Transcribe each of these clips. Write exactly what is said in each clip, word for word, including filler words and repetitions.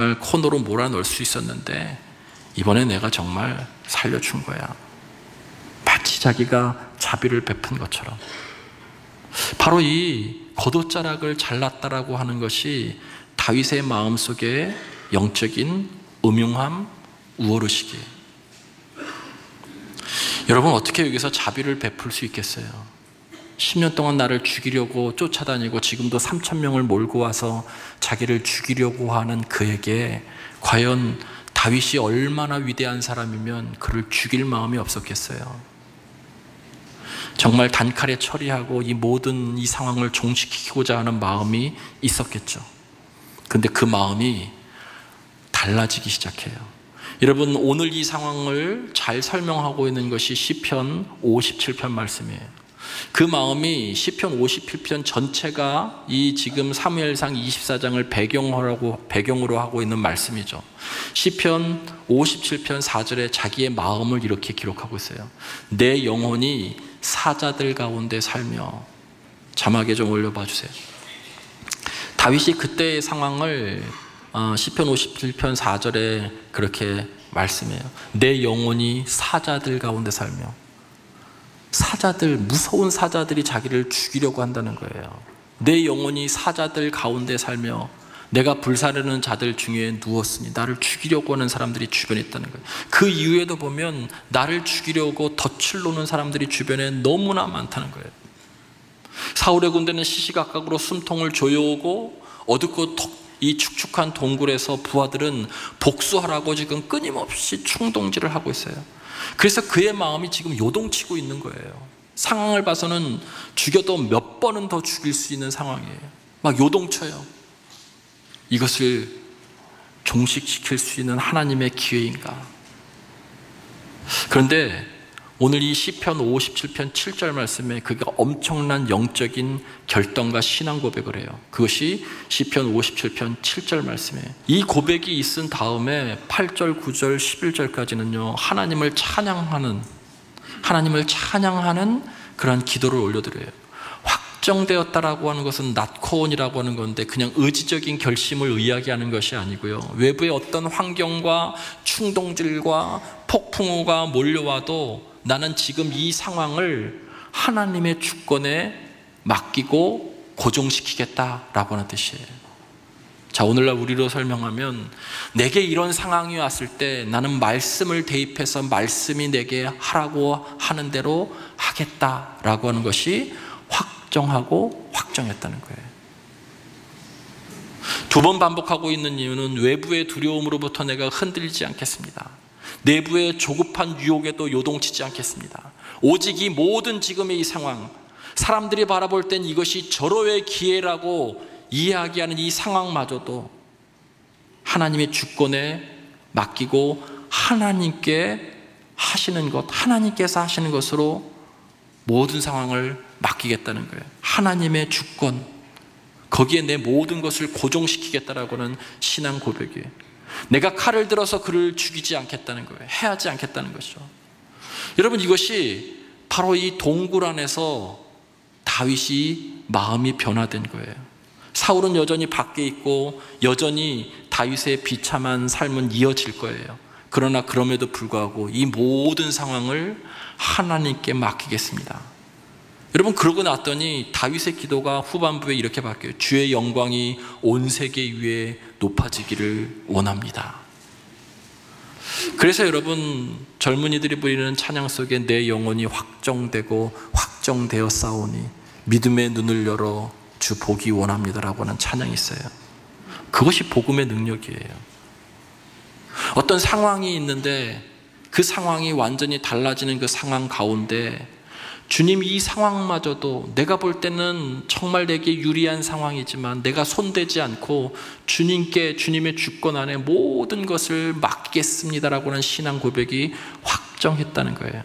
정말 코너로 몰아넣을 수 있었는데 이번에 내가 정말 살려준 거야. 마치 자기가 자비를 베푼 것처럼. 바로 이 겉옷자락을 잘랐다라고 하는 것이 다윗의 마음속에 영적인 음흉함, 우월의식이에요. 여러분, 어떻게 여기서 자비를 베풀 수 있겠어요? 십 년 동안 나를 죽이려고 쫓아다니고 지금도 삼천 명을 몰고 와서 자기를 죽이려고 하는 그에게 과연 다윗이 얼마나 위대한 사람이면 그를 죽일 마음이 없었겠어요? 정말 단칼에 처리하고 이 모든 이 상황을 종식시키고자 하는 마음이 있었겠죠. 근데 그 마음이 달라지기 시작해요. 여러분, 오늘 이 상황을 잘 설명하고 있는 것이 시편 오십칠 편 말씀이에요. 그 마음이 시편 오십칠 편 전체가 이 지금 사무엘상 이십사 장을 배경으로, 배경으로 하고 있는 말씀이죠. 시편 오십칠 편 사 절에 자기의 마음을 이렇게 기록하고 있어요. 내 영혼이 사자들 가운데 살며. 자막에 좀 올려봐 주세요. 다윗이 그때의 상황을 시편 오십칠 편 사 절에 그렇게 말씀해요. 내 영혼이 사자들 가운데 살며. 사자들, 무서운 사자들이 자기를 죽이려고 한다는 거예요. 내 영혼이 사자들 가운데 살며 내가 불사르는 자들 중에 누웠으니 나를 죽이려고 하는 사람들이 주변에 있다는 거예요. 그 이후에도 보면 나를 죽이려고 덫을 놓는 사람들이 주변에 너무나 많다는 거예요. 사울의 군대는 시시각각으로 숨통을 조여오고 어둡고 이 축축한 동굴에서 부하들은 복수하라고 지금 끊임없이 충동질을 하고 있어요. 그래서 그의 마음이 지금 요동치고 있는 거예요. 상황을 봐서는 죽여도 몇 번은 더 죽일 수 있는 상황이에요. 막 요동쳐요. 이것을 종식시킬 수 있는 하나님의 기회인가? 그런데 오늘 이 시편 오십칠 편 칠 절 말씀에 그가 엄청난 영적인 결단과 신앙 고백을 해요. 그것이 시편 오십칠 편 칠 절 말씀이에요. 이 고백이 있은 다음에 팔 절, 구 절, 십일 절까지는요 하나님을 찬양하는 하나님을 찬양하는 그러한 기도를 올려드려요. 확정되었다라고 하는 것은 낫코온이라고 하는 건데 그냥 의지적인 결심을 이야기하는 것이 아니고요, 외부의 어떤 환경과 충동질과 폭풍우가 몰려와도 나는 지금 이 상황을 하나님의 주권에 맡기고 고정시키겠다라고 하는 뜻이에요. 자, 오늘날 우리로 설명하면 내게 이런 상황이 왔을 때 나는 말씀을 대입해서 말씀이 내게 하라고 하는 대로 하겠다라고 하는 것이 확정하고 확정했다는 거예요. 두 번 반복하고 있는 이유는 외부의 두려움으로부터 내가 흔들리지 않겠습니다. 내부의 조급한 유혹에도 요동치지 않겠습니다. 오직 이 모든 지금의 이 상황, 사람들이 바라볼 땐 이것이 절호의 기회라고 이야기하는 이 상황마저도 하나님의 주권에 맡기고 하나님께 하시는 것, 하나님께서 하시는 것으로 모든 상황을 맡기겠다는 거예요. 하나님의 주권, 거기에 내 모든 것을 고정시키겠다라고 하는 신앙 고백이에요. 내가 칼을 들어서 그를 죽이지 않겠다는 거예요. 해하지 않겠다는 것이죠. 여러분, 이것이 바로 이 동굴 안에서 다윗이 마음이 변화된 거예요. 사울은 여전히 밖에 있고 여전히 다윗의 비참한 삶은 이어질 거예요. 그러나 그럼에도 불구하고 이 모든 상황을 하나님께 맡기겠습니다. 여러분, 그러고 났더니 다윗의 기도가 후반부에 이렇게 바뀌어요. 주의 영광이 온 세계 위에 높아지기를 원합니다. 그래서 여러분, 젊은이들이 부리는 찬양 속에 내 영혼이 확정되고 확정되어 싸우니 믿음의 눈을 열어 주 보기 원합니다라고 하는 찬양이 있어요. 그것이 복음의 능력이에요. 어떤 상황이 있는데 그 상황이 완전히 달라지는 그 상황 가운데 주님, 이 상황마저도 내가 볼 때는 정말 내게 유리한 상황이지만 내가 손대지 않고 주님께, 주님의 주권 안에 모든 것을 맡기겠습니다라고 하는 신앙 고백이 확정했다는 거예요.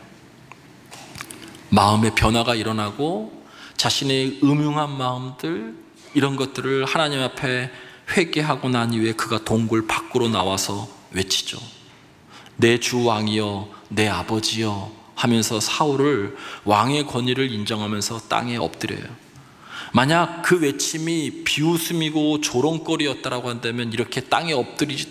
마음의 변화가 일어나고 자신의 음흉한 마음들, 이런 것들을 하나님 앞에 회개하고 난 이후에 그가 동굴 밖으로 나와서 외치죠. 내 주 왕이여, 내 아버지여 하면서 사울을 왕의 권위를 인정하면서 땅에 엎드려요. 만약 그 외침이 비웃음이고 조롱거리였다라고 한다면 이렇게 땅에 엎드리지